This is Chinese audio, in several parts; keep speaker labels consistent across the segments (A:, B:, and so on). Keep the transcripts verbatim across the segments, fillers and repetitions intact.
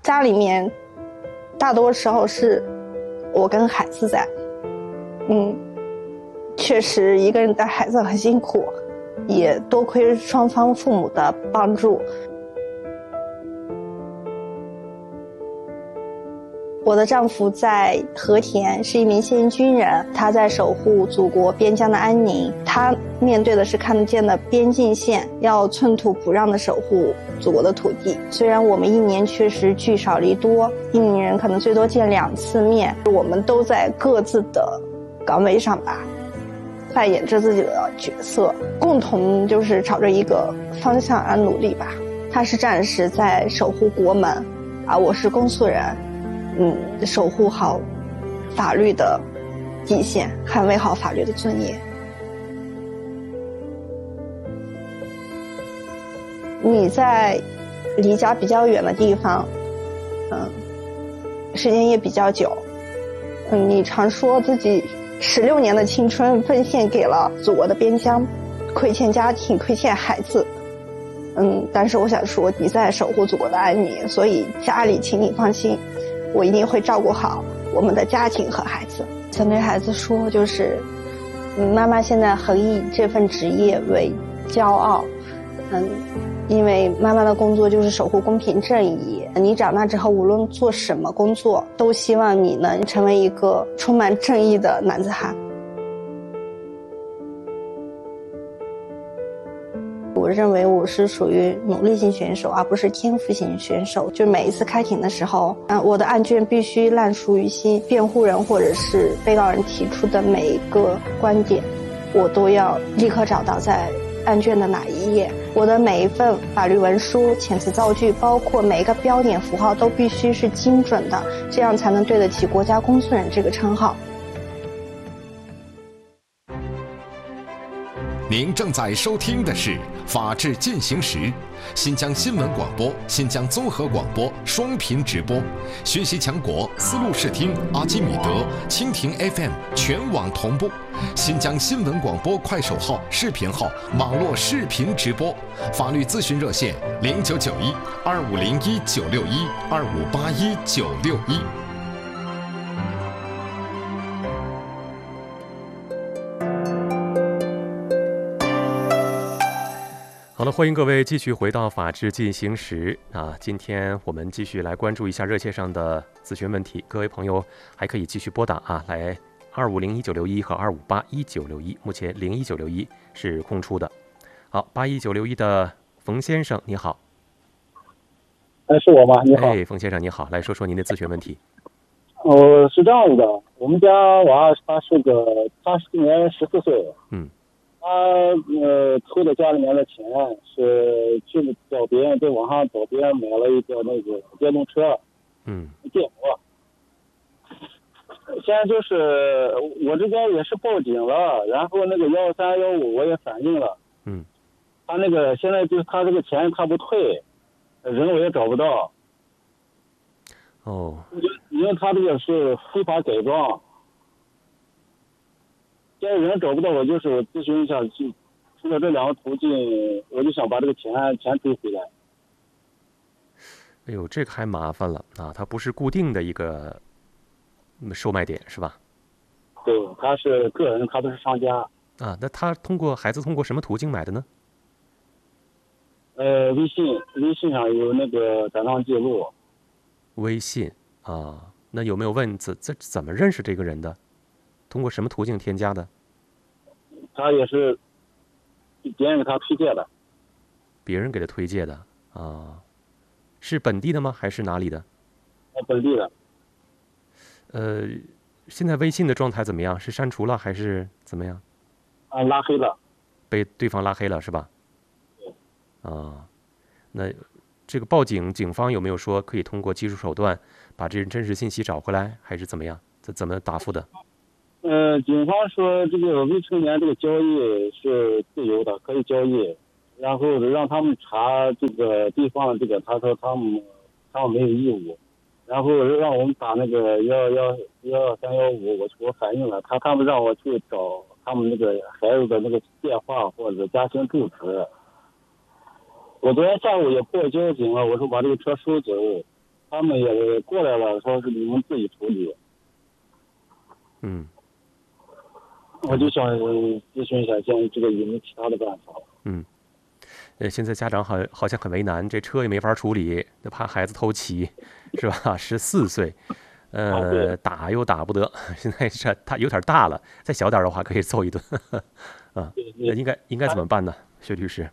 A: 家里面大多时候是我跟孩子在，嗯，确实一个人带孩子很辛苦，也多亏双方父母的帮助。我的丈夫在和田是一名现役军人，他在守护祖国边疆的安宁，他面对的是看得见的边境线，要寸土不让地守护祖国的土地。虽然我们一年确实聚少离多，一年人可能最多见两次面，我们都在各自的岗位上吧，扮演着自己的角色，共同就是朝着一个方向而努力吧。他是战士在守护国门，而我是公诉人，嗯，守护好法律的底线，捍卫好法律的尊严。你在离家比较远的地方，嗯，时间也比较久，嗯，你常说自己十六年的青春奉献给了祖国的边疆，亏欠家庭，亏欠孩子，嗯，但是我想说你在守护祖国的安宁，所以家里请你放心，我一定会照顾好我们的家庭和孩子。想对孩子说，就是嗯，妈妈现在很以这份职业为骄傲，嗯，因为妈妈的工作就是守护公平正义。你长大之后无论做什么工作，都希望你能成为一个充满正义的男子汉。我认为我是属于努力型选手，而不是天赋型选手。就每一次开庭的时候，啊，我的案卷必须烂熟于心，辩护人或者是被告人提出的每一个观点，我都要立刻找到在案卷的哪一页。我的每一份法律文书、遣词造句，包括每一个标点符号都必须是精准的，这样才能对得起国家公诉人这个称号。
B: 您正在收听的是《法治进行时》，新疆新闻广播、新疆综合广播双频直播，学习强国思路视听、阿基米德、蜻蜓 F M 全网同步，新疆新闻广播快手号、视频号网络视频直播，法律咨询热线零九九一二五零一九六一二五八一九六一。
C: 好了，欢迎各位继续回到法治进行时啊！今天我们继续来关注一下热线上的咨询问题，各位朋友还可以继续拨打啊，来二五零一九六一和二五八一九六一，目前零一九六一是空出的。好，八一九六一的冯先生你好。
D: 哎，是我吗？你好。
C: 哎，冯先生你好，来说说您的咨询问题。
D: 呃，是这样子的，我们家娃他是个，他今年十四岁。
C: 嗯。
D: 他呃偷的家里面的钱，是去找别人在网上找别人买了一个那个电动车，
C: 嗯，
D: 电摩。现在就是我这边也是报警了，然后那个幺三幺五我也反映了，
C: 嗯，
D: 他那个现在就是他这个钱他不退，人我也找不到。
C: 哦，
D: 因为他这个是非法改装。现在人找不到，我就是咨询一下，就除了这两个途径，我就想把这个钱钱追回来。
C: 哎呦，这个还麻烦了啊！它不是固定的一个售卖点是吧？
D: 对，他是个人，他不是商家。
C: 啊，那他通过孩子通过什么途径买的呢？
D: 呃，微信，微信上有那个转账记录。
C: 微信啊，那有没有问怎这怎么认识这个人的？通过什么途径添加的？
D: 他也是别人给他推荐的。
C: 别人给他推荐的啊，是本地的吗？还是哪里的？
D: 本地的。
C: 呃，现在微信的状态怎么样？是删除了还是怎么样？
D: 啊，拉黑了。
C: 被对方拉黑了是吧？对。啊，那这个报警，警方有没有说可以通过技术手段把这人真实信息找回来，还是怎么样？这怎么答复的？
D: 呃，警方说这个未成年这个交易是自由的，可以交易，然后让他们查这个地方这个，他说他们他们没有义务，然后让我们打那个幺幺幺三幺五，我我反映了，他他们让我去找他们那个孩子的那个电话或者家庭住址。我昨天下午也报交警了，我说把这个车收走， 他们也过来了，说是你们自己处理。
C: 嗯，
D: 我就想咨询一下，现在这个有没有其他的办法？
C: 嗯，呃，现在家长好好像很为难，这车也没法处理，怕孩子偷骑，是吧？十四岁，呃，打又打不得，现在这他有点大了，再小点的话可以揍一顿，啊，那应该应该怎么办呢，薛律师？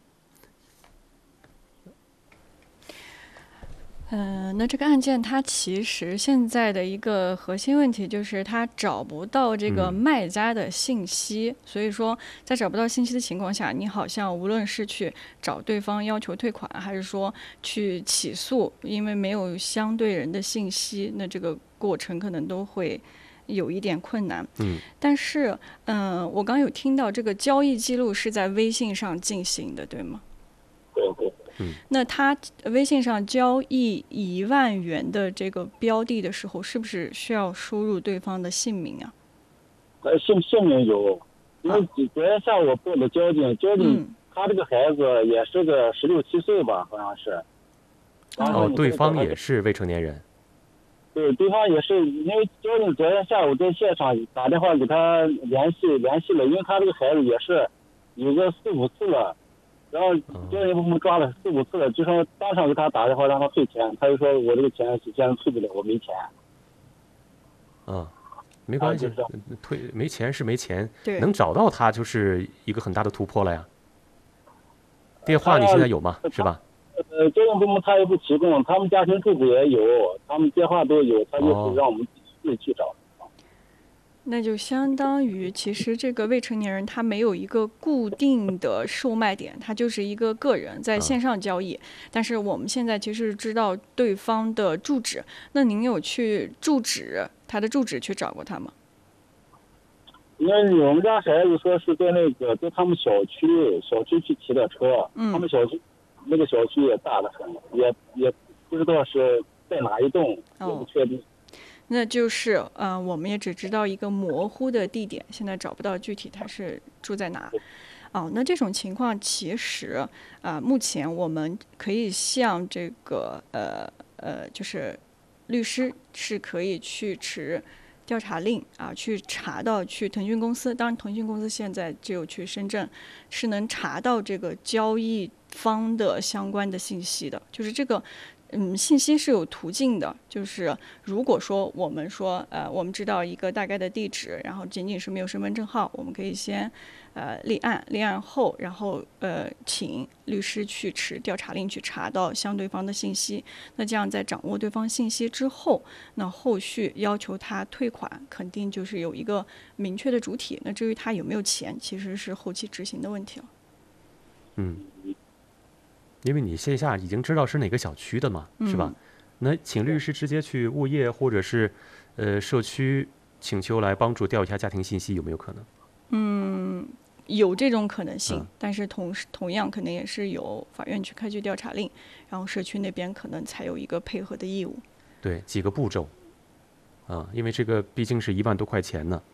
E: 嗯、呃，那这个案件它其实现在的一个核心问题就是它找不到这个卖家的信息，嗯、所以说在找不到信息的情况下，你好像无论是去找对方要求退款，还是说去起诉，因为没有相对人的信息，那这个过程可能都会有一点困难。
C: 嗯，
E: 但是，嗯、呃，我刚有听到这个交易记录是在微信上进行的，对吗？
D: 对对。
C: 嗯，
E: 那他微信上交易一万元的这个标的的时候，是不是需要输入对方的姓名啊？
D: 呃，姓姓名有，因为昨天下午做的交警，交警、嗯、他这个孩子也是个十六七岁吧，好像是。
C: 哦，对方也是未成年人。
D: 对，对方也是，因为交警昨天下午在现场打电话给他联系联系了，因为他这个孩子也是有个四五次了。然后交警部门抓了四五次了，就说当场给他打电话让他退钱，他就说我这个钱现在退不了，我没钱。
C: 啊，没关系，啊、退没钱是没钱，
E: 对，
C: 能找到他就是一个很大的突破了呀。电话你现在有吗？是吧？
D: 呃，交警部门他也不提供，他们家庭住址也有，他们电话都有，他就是让我们自己去找。哦，
E: 那就相当于，其实这个未成年人他没有一个固定的售卖点，他就是一个个人在线上交易。但是我们现在其实知道对方的住址，那您有去住址他的住址去找过他吗？
D: 因为我们家孩子说是在那个在他们小区小区去骑的车，嗯、他们小区那个小区也大得很，也也不知道是在哪一栋，也不确定。
E: 哦，那就是呃，我们也只知道一个模糊的地点，现在找不到具体他是住在哪。哦，那这种情况其实啊、呃，目前我们可以向这个呃呃，就是律师是可以去持调查令啊，去查到去腾讯公司。当然，腾讯公司现在只有去深圳是能查到这个交易方的相关的信息的，就是这个。嗯，信息是有途径的，就是如果说我们说，呃，我们知道一个大概的地址，然后仅仅是没有身份证号，我们可以先，呃，立案，立案后，然后呃，请律师去持调查令去查到相对方的信息。那这样在掌握对方信息之后，那后续要求他退款，肯定就是有一个明确的主体。那至于他有没有钱，其实是后期执行的问题了。
C: 嗯。因为你线下已经知道是哪个小区的嘛，是吧？
E: 嗯、
C: 那请律师直接去物业或者是呃社区请求来帮助调一下家庭信息，有没有可能？
E: 嗯，有这种可能性，
C: 嗯、
E: 但是同时同样可能也是由法院去开具调查令，然后社区那边可能才有一个配合的义务。
C: 对，几个步骤啊，因为这个毕竟是一万多块钱呢。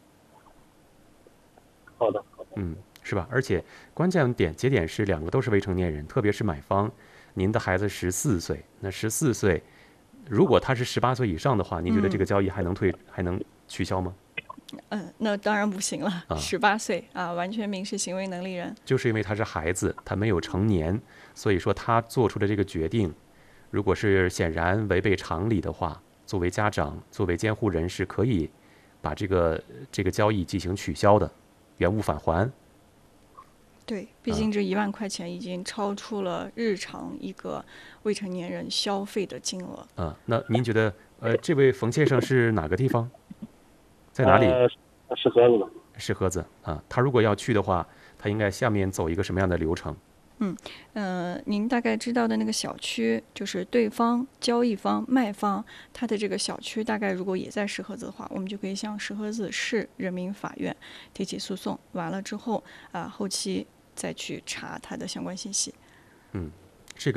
D: 好的，好的，
C: 嗯。是吧？而且关键点节点是两个都是未成年人，特别是买方，您的孩子十四岁，那十四岁，如果他是十八岁以上的话，您觉得这个交易还能退、嗯、还能取消吗？
E: 嗯、呃，那当然不行了。十八岁啊，完全民事行为能力人。
C: 就是因为他是孩子，他没有成年，所以说他做出的这个决定，如果是显然违背常理的话，作为家长、作为监护人是可以把这个这个交易进行取消的，原物返还。
E: 对，毕竟这一万块钱已经超出了日常一个未成年人消费的金额。
C: 啊，那您觉得，呃，这位冯先生是哪个地方？在哪里？
D: 呃，是盒子。
C: 是盒子啊，他如果要去的话，他应该下面走一个什么样的流程？
E: 嗯，呃，您大概知道的那个小区，就是对方交易方卖方，他的这个小区大概如果也在石河子的话，我们就可以向石河子市人民法院提起诉讼。完了之后啊、呃，后期再去查他的相关信息。
C: 嗯。